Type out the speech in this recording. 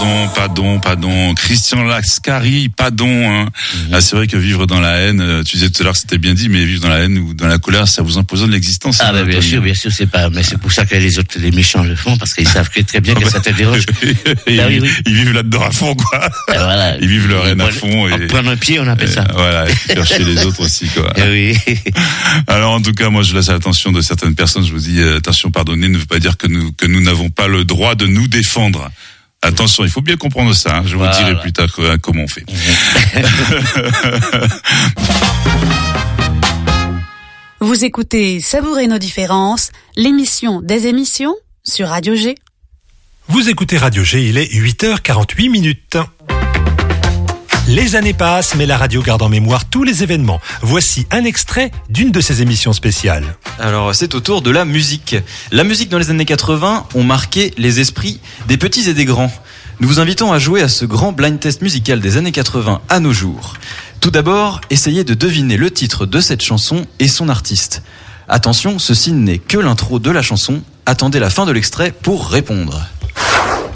Pardon. Christian Lascari, pardon. Hein. Ah, c'est vrai que vivre dans la haine, tu disais tout à l'heure, c'était bien dit, mais vivre dans la haine ou dans la colère, ça vous empoisonne l'existence. Ah, bah, bien sûr, c'est pas, mais c'est pour ça que les méchants le font, parce qu'ils savent très bien que ça te dérange. Ils vivent là-dedans à fond, quoi. Voilà. Ils vivent leur haine à fond. En prendre un pied, on appelle ça. Voilà, et faire chier les autres aussi, quoi. Oui. Alors, en tout cas, moi, je laisse à l'attention de certaines personnes, je vous dis, attention, pardonnez, ne veut pas dire que nous n'avons pas le droit de nous défendre. Attention, il faut bien comprendre ça. Hein. Je vous dirai plus tard comment on fait. Vous écoutez Savourer nos différences, l'émission des émissions sur Radio G. Vous écoutez Radio G, il est 8h48. Les années passent, mais la radio garde en mémoire tous les événements. Voici un extrait d'une de ces émissions spéciales. Alors, c'est au tour de la musique. La musique dans les années 80 ont marqué les esprits des petits et des grands. Nous vous invitons à jouer à ce grand blind test musical des années 80 à nos jours. Tout d'abord, essayez de deviner le titre de cette chanson et son artiste. Attention, ceci n'est que l'intro de la chanson. Attendez la fin de l'extrait pour répondre.